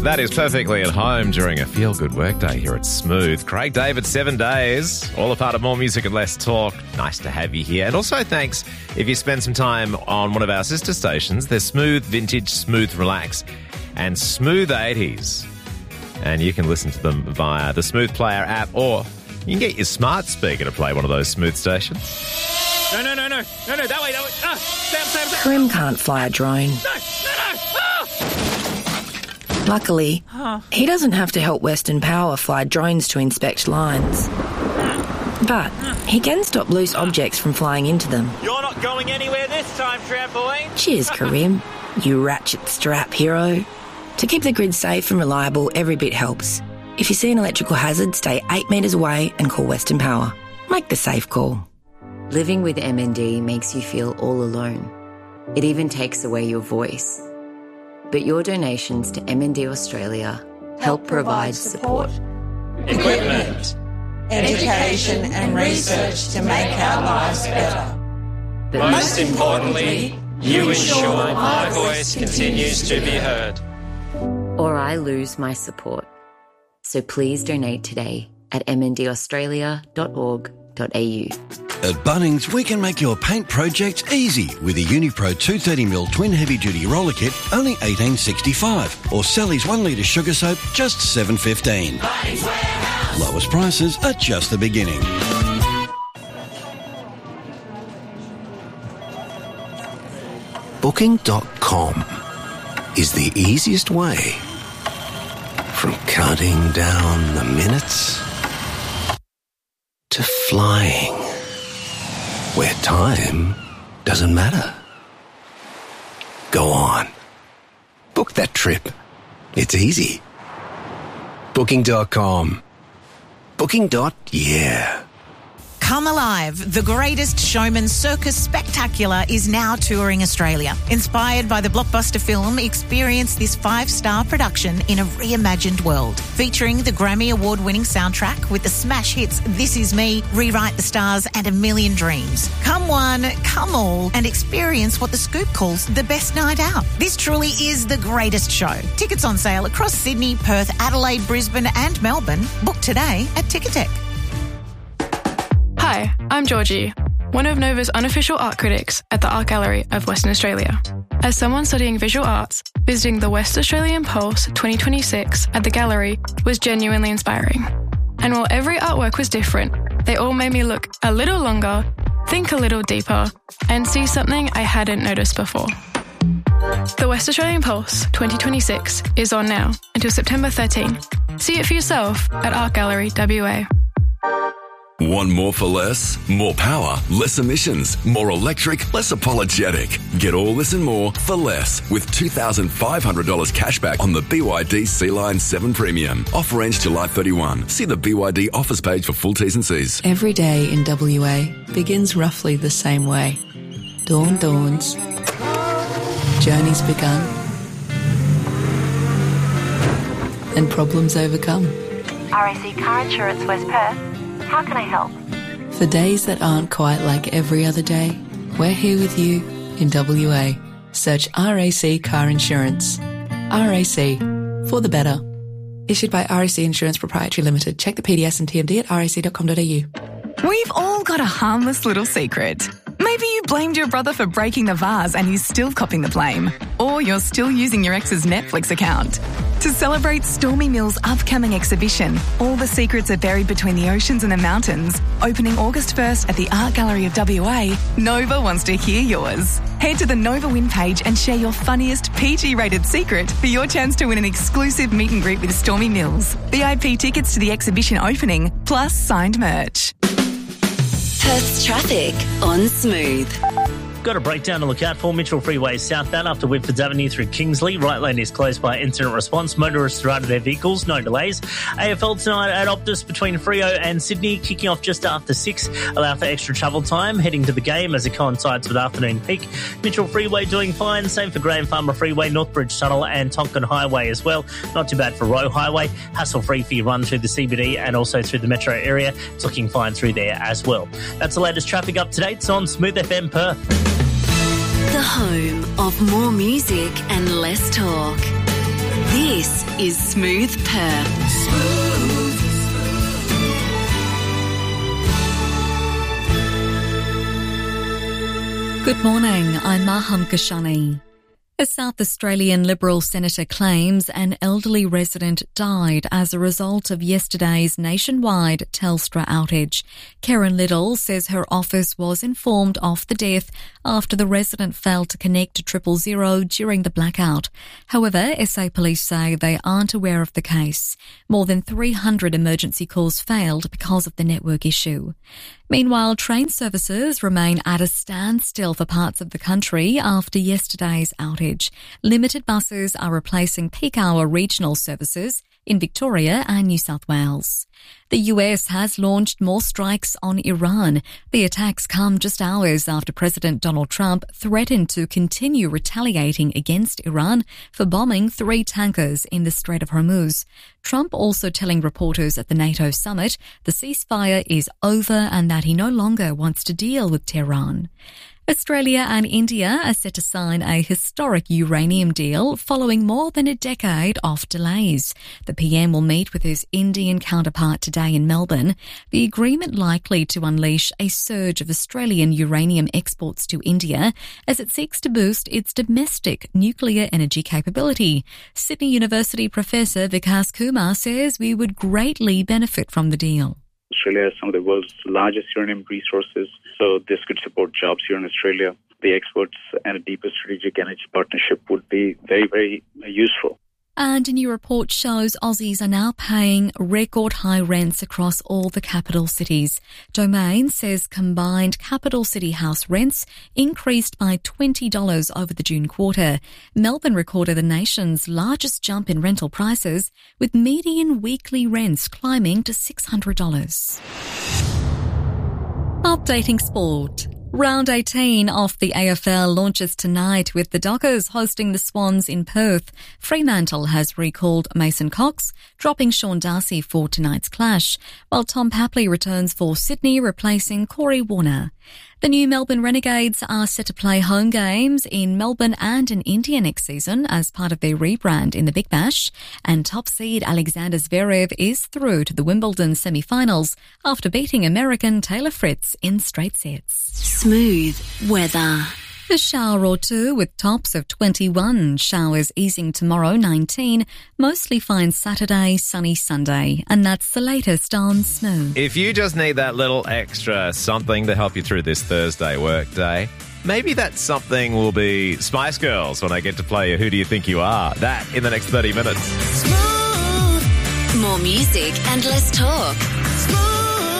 That is perfectly at home during a feel-good workday here at Smooth. Craig David, 7 days, all a part of More Music and Less Talk. Nice to have you here. And also thanks if you spend some time on one of our sister stations. There's Smooth Vintage, Smooth Relax, and Smooth 80s. And you can listen to them via the Smooth Player app, or you can get your smart speaker to play one of those Smooth stations. No, that way. Sam. Karim can't fly a drone. No. Luckily, he doesn't have to help Western Power fly drones to inspect lines. But he can stop loose objects from flying into them. You're not going anywhere this time, trampoline. Cheers, Karim, you ratchet strap hero. To keep the grid safe and reliable, every bit helps. If you see an electrical hazard, stay 8 metres away and call Western Power. Make the safe call. Living with MND makes you feel all alone. It even takes away your voice. But your donations to MND Australia help provide support. Equipment, education and research to make our lives better. But most importantly, you ensure my voice continues to be heard. Or I lose my support. So please donate today at mndaustralia.org.au. At Bunnings, we can make your paint project easy with a Unipro 230mm twin heavy-duty roller kit, only $18.65, or Sally's 1 litre sugar soap, just $7.15. Bunnings Warehouse. Lowest prices are just the beginning. Booking.com is the easiest way from counting down the minutes to flying where time doesn't matter. Go on. Book that trip. It's easy. Booking.com. Booking.yeah. Come Alive, the greatest showman circus spectacular is now touring Australia. Inspired by the blockbuster film, experience this 5-star production in a reimagined world. Featuring the Grammy Award-winning soundtrack with the smash hits This Is Me, Rewrite the Stars and A Million Dreams. Come one, come all, and experience what The Scoop calls the best night out. This truly is the greatest show. Tickets on sale across Sydney, Perth, Adelaide, Brisbane and Melbourne. Book today at Ticketek. Hi, I'm Georgie, one of Nova's unofficial art critics at the Art Gallery of Western Australia. As someone studying visual arts, visiting the West Australian Pulse 2026 at the gallery was genuinely inspiring. And while every artwork was different, they all made me look a little longer, think a little deeper, and see something I hadn't noticed before. The West Australian Pulse 2026 is on now until September 13. See it for yourself at Art Gallery WA. Want more for less? More power, less emissions, more electric, less apologetic. Get all this and more for less with $2,500 cashback on the BYD Sea-Line 7 Premium. Offer ends July 31. See the BYD offers page for full T's and C's. Every day in WA begins roughly the same way. Dawn dawns. Journey's begun. And problems overcome. RAC Car Insurance West Perth. How can I help? For days that aren't quite like every other day, we're here with you in WA. Search RAC Car Insurance. RAC, for the better. Issued by RAC Insurance Proprietary Limited. Check the PDS and TMD at rac.com.au. We've all got a harmless little secret. Maybe you blamed your brother for breaking the vase and he's still copping the blame. Or you're still using your ex's Netflix account. To celebrate Stormy Mill's upcoming exhibition, All the Secrets Are Buried Between the Oceans and the Mountains, opening August 1st at the Art Gallery of WA, Nova wants to hear yours. Head to the Nova Win page and share your funniest PG-rated secret for your chance to win an exclusive meet and greet with Stormy Mills, VIP tickets to the exhibition opening, plus signed merch. Perth's traffic on Smooth. Got a breakdown to look out for. Mitchell Freeway southbound after Whitfords Avenue through Kingsley. Right lane is closed by incident response. Motorists are out of their vehicles, no delays. AFL tonight at Optus between Freo and Sydney, kicking off just after 6. Allow for extra travel time heading to the game as it coincides with afternoon peak. Mitchell Freeway doing fine. Same for Graham Farmer Freeway, Northbridge Tunnel and Tonkin Highway as well. Not too bad for Roe Highway. Hassle-free for your run through the CBD and also through the metro area. It's looking fine through there as well. That's the latest traffic up-to-date on Smooth FM Perth. The home of more music and less talk. This is Smooth Perth. Good morning, I'm Maham Kashani. A South Australian Liberal senator claims an elderly resident died as a result of yesterday's nationwide Telstra outage. Karen Little says her office was informed of the death after the resident failed to connect to 000 during the blackout. However, SA Police say they aren't aware of the case. More than 300 emergency calls failed because of the network issue. Meanwhile, train services remain at a standstill for parts of the country after yesterday's outage. Limited buses are replacing peak-hour regional services in Victoria and New South Wales. The US has launched more strikes on Iran. The attacks come just hours after President Donald Trump threatened to continue retaliating against Iran for bombing 3 tankers in the Strait of Hormuz. Trump also telling reporters at the NATO summit the ceasefire is over and that he no longer wants to deal with Tehran. Australia and India are set to sign a historic uranium deal following more than a decade of delays. The PM will meet with his Indian counterpart today in Melbourne. The agreement likely to unleash a surge of Australian uranium exports to India as it seeks to boost its domestic nuclear energy capability. Sydney University Professor Vikas Kumar says we would greatly benefit from the deal. Australia has some of the world's largest uranium resources, so this could support jobs here in Australia. The exports and a deeper strategic energy partnership would be very, very useful. And a new report shows Aussies are now paying record high rents across all the capital cities. Domain says combined capital city house rents increased by $20 over the June quarter. Melbourne recorded the nation's largest jump in rental prices, with median weekly rents climbing to $600. Updating sport. Round 18 of the AFL launches tonight with the Dockers hosting the Swans in Perth. Fremantle has recalled Mason Cox, dropping Sean Darcy for tonight's clash, while Tom Papley returns for Sydney, replacing Corey Warner. The new Melbourne Renegades are set to play home games in Melbourne and in India next season as part of their rebrand in the Big Bash, and top seed Alexander Zverev is through to the Wimbledon semi-finals after beating American Taylor Fritz in straight sets. Smooth weather. A shower or two with tops of 21, showers easing tomorrow 19, mostly fine Saturday, sunny Sunday, and that's the latest on Smooth. If you just need that little extra something to help you through this Thursday workday, maybe that something will be Spice Girls when I get to play Who Do You Think You Are? That in the next 30 minutes. Smooth. More music and less talk. Smooth.